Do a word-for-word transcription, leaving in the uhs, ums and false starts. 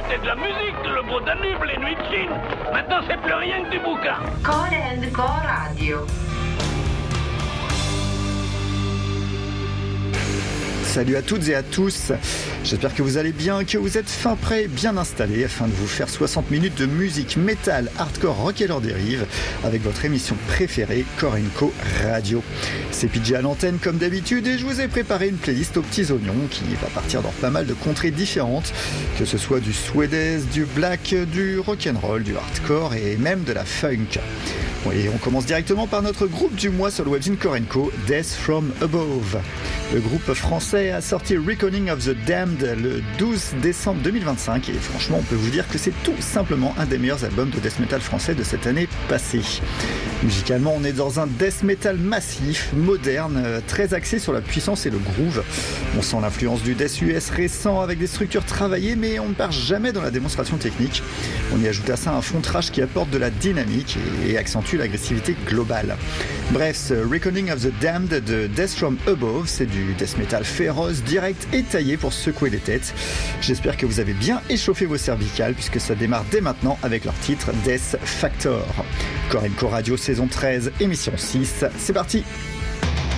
c'était de la musique, le beau Danube, les nuits de Chine. Maintenant, c'est plus rien que du bouquin. Core and Core Radio. Salut à toutes et à tous, j'espère que vous allez bien, que vous êtes fin prêts, bien installés afin de vous faire soixante minutes de musique métal, hardcore, rock et leur dérive avec votre émission préférée Core and Co Radio. C'est P J à l'antenne comme d'habitude et je vous ai préparé une playlist aux petits oignons qui va partir dans pas mal de contrées différentes, que ce soit du suédoise, du black, du rock'n'roll, du hardcore et même de la funk. Et on commence directement par notre groupe du mois sur le webzine Core and Co, Death from Above. Le groupe français a sorti Reckoning of the Damned le douze décembre deux mille vingt-cinq et franchement on peut vous dire que c'est tout simplement un des meilleurs albums de death metal français de cette année passée. Musicalement on est dans un death metal massif, moderne, très axé sur la puissance et le groove. On sent l'influence du death U S récent avec des structures travaillées mais on ne part jamais dans la démonstration technique. On y ajoute à ça un fond trash qui apporte de la dynamique et accentue l'agressivité globale. Bref, ce Reckoning of the Damned de Death from Above, c'est du death metal féroce, direct et taillé pour secouer les têtes. J'espère que vous avez bien échauffé vos cervicales puisque ça démarre dès maintenant avec leur titre Death Factor. Core and Co Radio saison treize, émission six, c'est parti!